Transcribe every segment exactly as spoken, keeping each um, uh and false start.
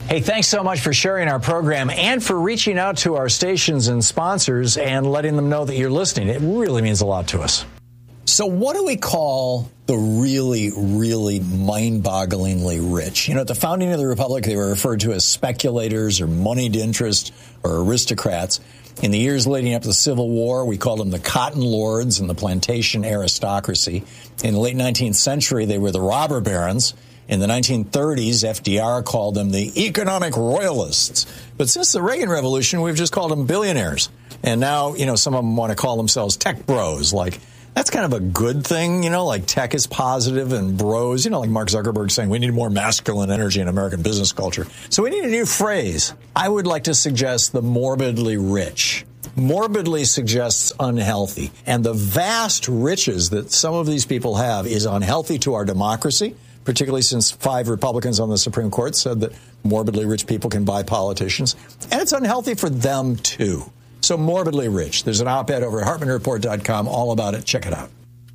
Hey, thanks so much for sharing our program and for reaching out to our stations and sponsors and letting them know that you're listening. It really means a lot to us. So what do we call the really, really mind-bogglingly rich? You know, at the founding of the Republic, they were referred to as speculators or moneyed interest or aristocrats. In the years leading up to the Civil War, we called them the cotton lords and the plantation aristocracy. In the late nineteenth century, they were the robber barons. In the nineteen thirties, F D R called them the economic royalists. But since the Reagan Revolution, we've just called them billionaires. And now, you know, some of them want to call themselves tech bros. Like, that's kind of a good thing, you know, like tech is positive and bros, you know, like Mark Zuckerberg saying we need more masculine energy in American business culture. So we need a new phrase. I would like to suggest the morbidly rich. Morbidly suggests unhealthy. And the vast riches that some of these people have is unhealthy to our democracy, particularly since five Republicans on the Supreme Court said that morbidly rich people can buy politicians. And it's unhealthy for them, too. So morbidly rich. There's an op-ed over at Hartmann Report dot com all about it. Check it out.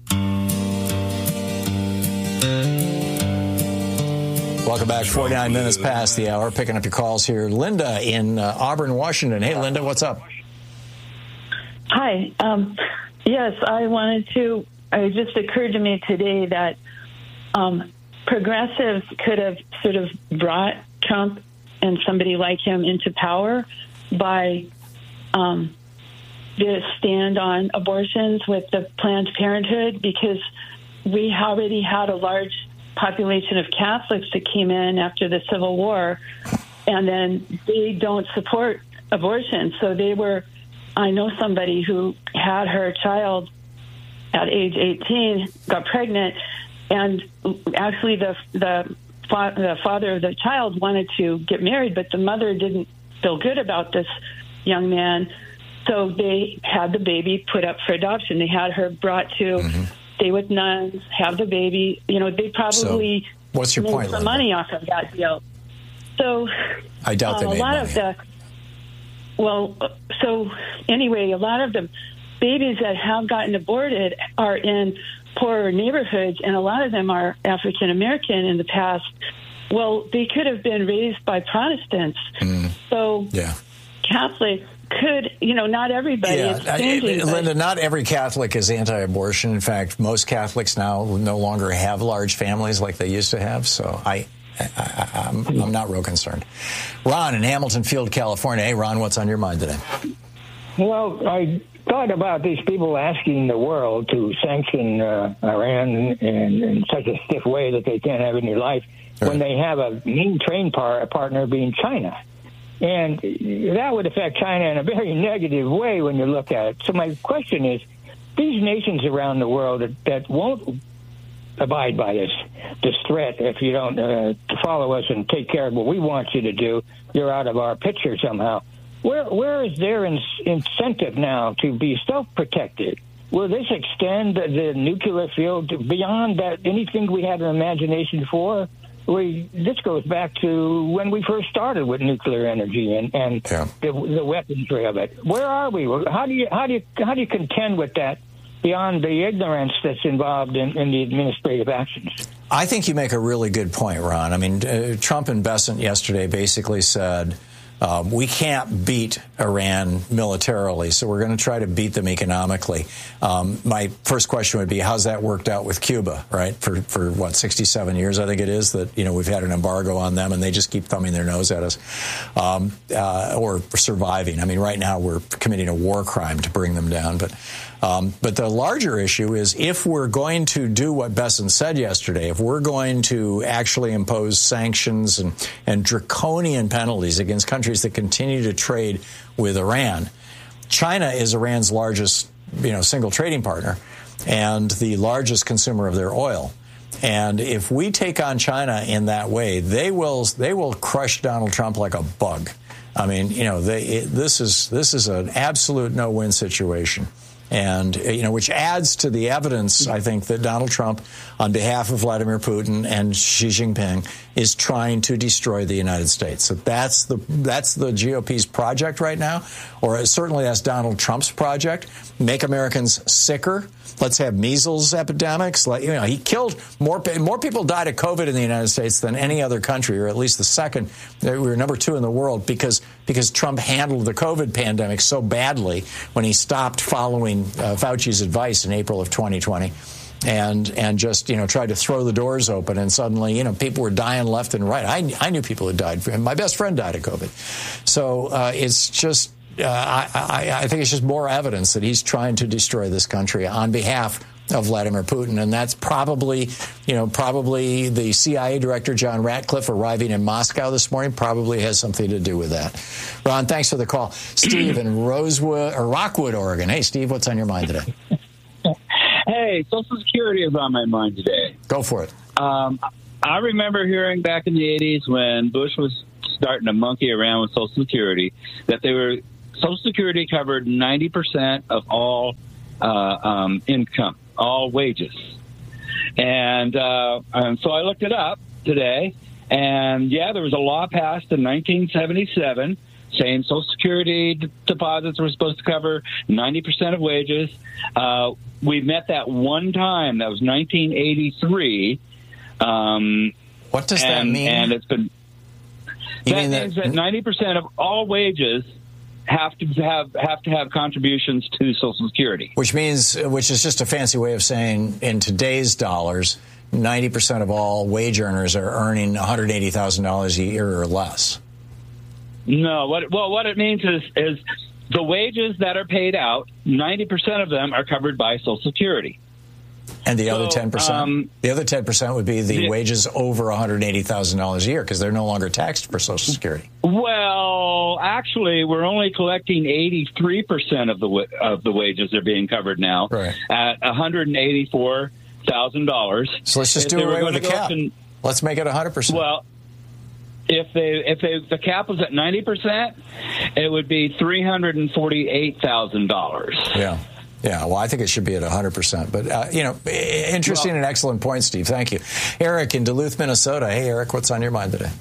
Welcome back. forty-nine minutes past the hour. Picking up your calls here. Linda in uh, Auburn, Washington. Hey, Linda, what's up? Hi. Um, yes, I wanted to, it just occurred to me today that um, progressives could have sort of brought Trump and somebody like him into power by um, the stand on abortions with the Planned Parenthood, because we already had a large population of Catholics that came in after the Civil War, and then they don't support abortion. So they were, I know somebody who had her child at age eighteen, got pregnant, and actually the the, fa- the father of the child wanted to get married, but the mother didn't feel good about this young man. So they had the baby put up for adoption. They had her brought to mm-hmm. stay with nuns, have the baby. You know, they probably so what's your made point, some Linda? money off of that deal. So I doubt they uh, made a lot money. of the well, so anyway, a lot of the babies that have gotten aborted are in poorer neighborhoods, and a lot of them are African American in the past. Well, they could have been raised by Protestants. Mm. So yeah. Catholics could, you know, not everybody yeah. is changing. I, Linda, not every Catholic is anti-abortion. In fact, most Catholics now no longer have large families like they used to have. So I, I, I'm, I'm not real concerned. Ron in Hamilton Field, California. Hey, Ron, what's on your mind today? Well, I thought about these people asking the world to sanction uh, Iran in, in, in such a stiff way that they can't have any life right. when they have a main trade par- partner being China. And that would affect China in a very negative way when you look at it. So my question is, these nations around the world that, that won't abide by this, this threat, if you don't uh, follow us and take care of what we want you to do, you're out of our picture somehow. Where Where is their in- incentive now to be self-protected? Will this extend the, the nuclear field beyond that anything we had an imagination for? We, this goes back to when we first started with nuclear energy and, and yeah. the, the weaponry of it. Where are we? How do you how do you how do you contend with that beyond the ignorance that's involved in, in the administrative actions? I think you make a really good point, Ron. I mean, uh, Trump and Bessent yesterday basically said, Uh, we can't beat Iran militarily, so we're going to try to beat them economically. Um, my first question would be, how's that worked out with Cuba, right? For, for what, sixty-seven years, I think it is, that, you know, we've had an embargo on them, and they just keep thumbing their nose at us, um, uh, or surviving. I mean, right now we're committing a war crime to bring them down. But um, but the larger issue is, if we're going to do what Bessent said yesterday, if we're going to actually impose sanctions and, and draconian penalties against countries that continue to trade with Iran, China is Iran's largest, you know, single trading partner and the largest consumer of their oil. And if we take on China in that way, they will they will crush Donald Trump like a bug. I mean, you know, they, it, this is this is an absolute no-win situation. And, you know, which adds to the evidence, I think, that Donald Trump, on behalf of Vladimir Putin and Xi Jinping, is trying to destroy the United States. So that's the that's the G O P's project right now, or certainly that's Donald Trump's project. Make Americans sicker. Let's have measles epidemics. Like, you know, he killed more more people died of COVID in the United States than any other country, or at least the second. We were number two in the world because because Trump handled the COVID pandemic so badly when he stopped following uh, Fauci's advice in April of twenty twenty. And and just, you know, tried to throw the doors open, and suddenly, you know, people were dying left and right. I, I knew people who died. My best friend died of COVID. So uh, it's just, uh, I, I, I think it's just more evidence that he's trying to destroy this country on behalf of Vladimir Putin. And that's probably, you know, probably the C I A director, John Ratcliffe, arriving in Moscow this morning probably has something to do with that. Ron, thanks for the call. Steve in Rosewood, or Rockwood, Oregon. Hey, Steve, what's on your mind today? Hey, Social Security is on my mind today. Go for it. Um, I remember hearing back in the eighties when Bush was starting to monkey around with Social Security that they were Social Security covered ninety percent of all uh, um, income, all wages. And, uh, and so I looked it up today, and, yeah, there was a law passed in nineteen seventy-seven saying Social Security d- deposits were supposed to cover ninety percent of wages. Uh, we met that one time. That was nineteen eighty-three. Um, what does and, that mean? And it's been. You that mean means that, that ninety percent of all wages have to have have to have contributions to Social Security. Which means, which is just a fancy way of saying, in today's dollars, ninety percent of all wage earners are earning one hundred eighty thousand dollars a year or less. No, what well, what it means is is the wages that are paid out, ninety percent of them are covered by Social Security. And the so, other ten percent? Um, the other ten percent would be the, the wages over one hundred eighty thousand dollars a year, because they're no longer taxed for Social Security. Well, actually, we're only collecting eighty-three percent of the of the wages are being covered now, right, at one hundred eighty-four thousand dollars. So let's just if do away with the cap. And, let's make it one hundred percent. Well, if they if they, the cap was at ninety percent, it would be three hundred forty-eight thousand dollars. Yeah. Yeah, well, I think it should be at one hundred percent. But, uh, you know, interesting well, and excellent point, Steve. Thank you. Eric in Duluth, Minnesota. Hey, Eric, what's on your mind today?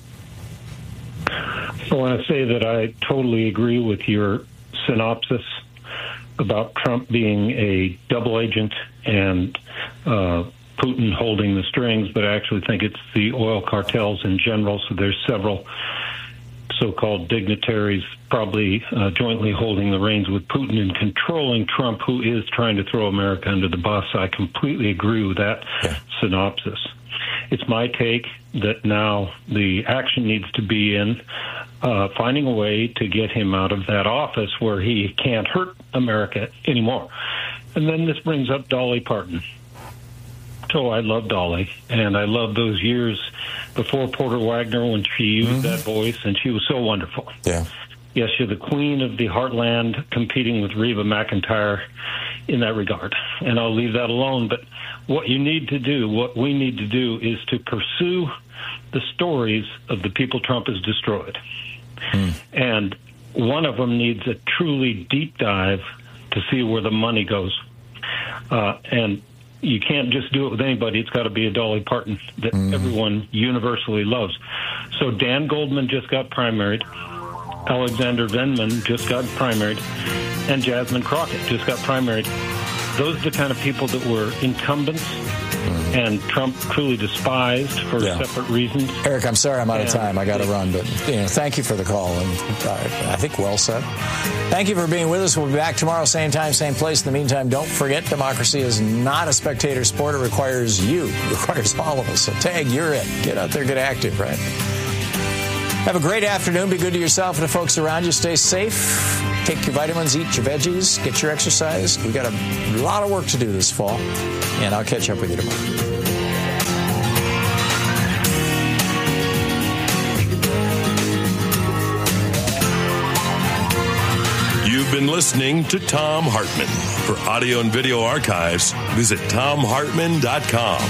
I want to say that I totally agree with your synopsis about Trump being a double agent and uh, Putin holding the strings, but I actually think it's the oil cartels in general. So there's several so-called dignitaries probably uh, jointly holding the reins with Putin and controlling Trump, who is trying to throw America under the bus. I completely agree with that yeah. synopsis. It's my take that now the action needs to be in uh, finding a way to get him out of that office where he can't hurt America anymore. And then this brings up Dolly Parton. So I love Dolly, and I love those years before Porter Wagner when she used mm-hmm. that voice, and she was so wonderful. Yeah. Yes, you're the queen of the heartland, competing with Reba McEntire in that regard. And I'll leave that alone. But what you need to do, what we need to do, is to pursue the stories of the people Trump has destroyed. Mm. And one of them needs a truly deep dive to see where the money goes. Uh, and you can't just do it with anybody. It's got to be a Dolly Parton that mm. everyone universally loves. So Dan Goldman just got primaried. Alexander Vindman just got primaried. And Jasmine Crockett just got primaried. Those are the kind of people that were incumbents mm. and Trump truly despised for yeah. separate reasons. Eric, I'm sorry I'm out and, of time. I got to run. But you know, thank you for the call. And I, I think well said. Thank you for being with us. We'll be back tomorrow, same time, same place. In the meantime, don't forget, democracy is not a spectator sport. It requires you. It requires all of us. So tag, you're it. Get out there, get active, right? Have a great afternoon. Be good to yourself and the folks around you. Stay safe. Take your vitamins, eat your veggies, get your exercise. We've got a lot of work to do this fall, and I'll catch up with you tomorrow. You've been listening to Thom Hartmann. For audio and video archives, visit thom hartmann dot com.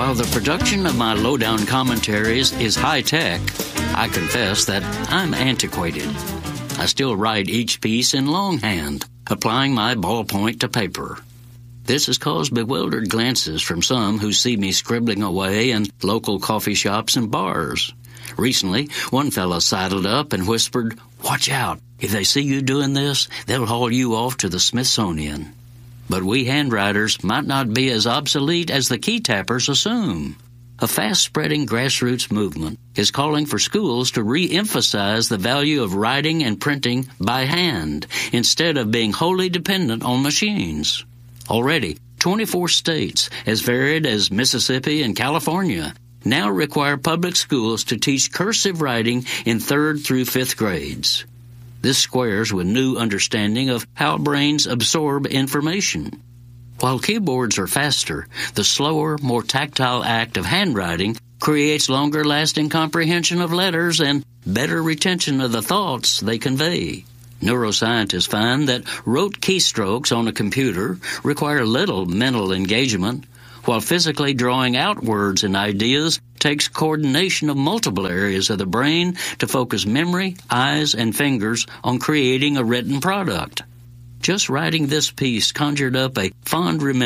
While the production of my lowdown commentaries is high-tech, I confess that I'm antiquated. I still write each piece in longhand, applying my ballpoint to paper. This has caused bewildered glances from some who see me scribbling away in local coffee shops and bars. Recently, one fellow sidled up and whispered, "Watch out. If they see you doing this, they'll haul you off to the Smithsonian." But we handwriters might not be as obsolete as the key tappers assume. A fast-spreading grassroots movement is calling for schools to re-emphasize the value of writing and printing by hand instead of being wholly dependent on machines. Already, twenty-four states, as varied as Mississippi and California, now require public schools to teach cursive writing in third through fifth grades. This squares with new understanding of how brains absorb information. While keyboards are faster, the slower, more tactile act of handwriting creates longer-lasting comprehension of letters and better retention of the thoughts they convey. Neuroscientists find that rote keystrokes on a computer require little mental engagement, while physically drawing out words and ideas takes coordination of multiple areas of the brain to focus memory, eyes, and fingers on creating a written product. Just writing this piece conjured up a fond remembrance